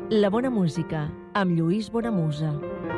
La bona música, amb Lluís Bonamusa.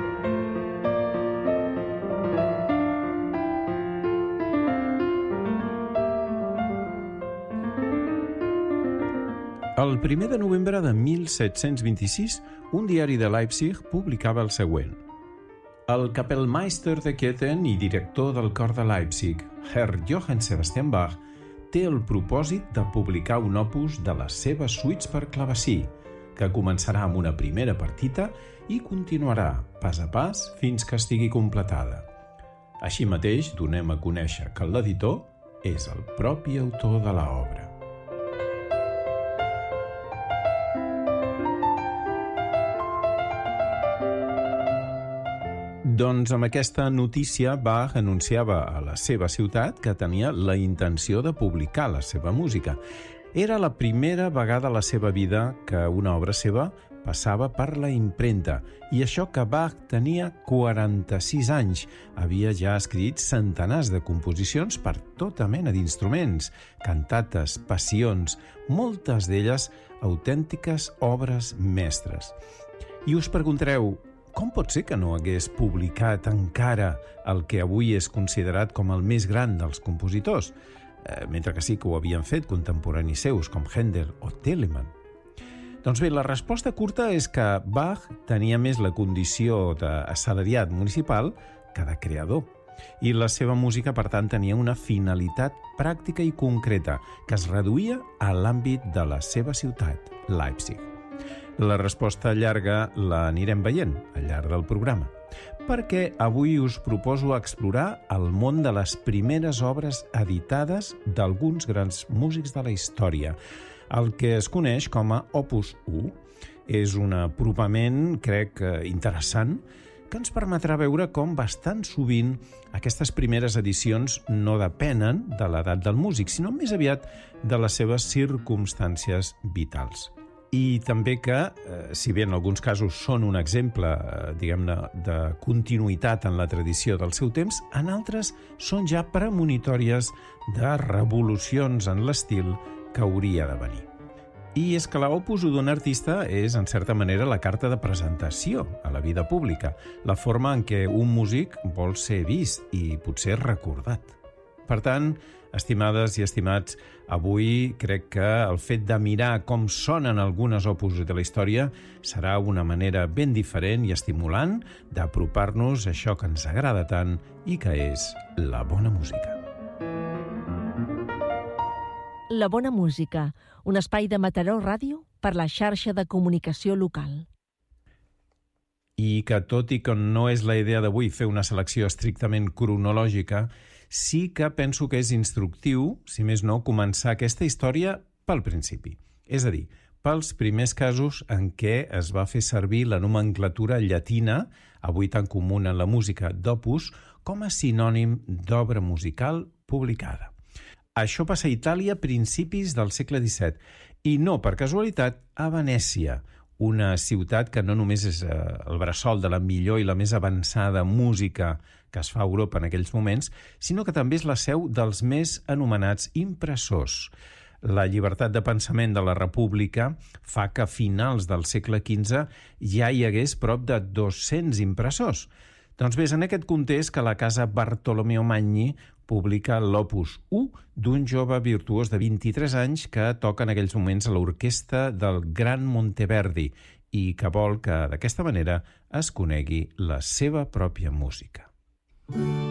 El 1 de novembre de 1726, un diari de Leipzig publicava el següent. El Kapellmeister de Köthen i director del cor de Leipzig, Herr Johann Sebastian Bach, té el propòsit de publicar un opus de les seves suites per clavecí, que començarà amb una primera partita i continuarà pas a pas fins que estigui completada. Així mateix, donem a conèixer que l'editor és el propi autor de l'obra. Doncs amb aquesta notícia Bach anunciava a la seva ciutat que tenia la intenció de publicar la seva música. Era la primera vegada a la seva vida que una obra seva passava per la impremta, i això que Bach tenia 46 anys. Havia ja escrit centenars de composicions per tota mena d'instruments, cantates, passions, moltes d'elles autèntiques obres mestres. I us preguntareu, com pot ser que no hagués publicat encara el que avui és considerat com el més gran dels compositors, mentre que sí que ho havien fet contemporanis seus com Händel o Telemann? Doncs bé, la resposta curta és que Bach tenia més la condició d'assalariat municipal que de creador, i la seva música, per tant, tenia una finalitat pràctica i concreta que es reduïa a l'àmbit de la seva ciutat, Leipzig. La resposta llarga l'anirem veient al llarg del programa, perquè avui us proposo explorar el món de les primeres obres editades d'alguns grans músics de la història, el que es coneix com a Opus 1. És un apropament, crec, interessant, que ens permetrà veure com bastant sovint aquestes primeres edicions no depenen de l'edat del músic, sinó més aviat de les seves circumstàncies vitals. I també que, si bé en alguns casos són un exemple, diguem-ne, de continuïtat en la tradició del seu temps, en altres són ja premonitòries de revolucions en l'estil que hauria de venir. I és que l'opus 1 d'un artista és, en certa manera, la carta de presentació a la vida pública, la forma en què un músic vol ser vist i potser recordat. Per tant, estimades i estimats, avui crec que el fet de mirar com sonen algunes opus de la història serà una manera ben diferent i estimulant d'apropar-nos a això que ens agrada tant i que és la bona música. La bona música, un espai de Mataró Ràdio per la xarxa de comunicació local. I que tot i que no és la idea d'avui fer una selecció estrictament cronològica, sí que penso que és instructiu, si més no, començar aquesta història pel principi. És a dir, pels primers casos en què es va fer servir la nomenclatura llatina, avui tan comuna en la música d'opus, com a sinònim d'obra musical publicada. Això passa a Itàlia a principis del segle XVII, i no per casualitat a Venècia, una ciutat que no només és el bressol de la millor i la més avançada música que es fa a Europa en aquells moments, sinó que també és la seu dels més anomenats impressors. La llibertat de pensament de la República fa que a finals del segle XV ja hi hagués prop de 200 impressors. Doncs bé, és en aquest context que la casa Bartolomeo Magni publica l'Opus 1 d'un jove virtuós de 23 anys que toca en aquells moments a l'orquestra del Gran Monteverdi i que vol que d'aquesta manera es conegui la seva pròpia música.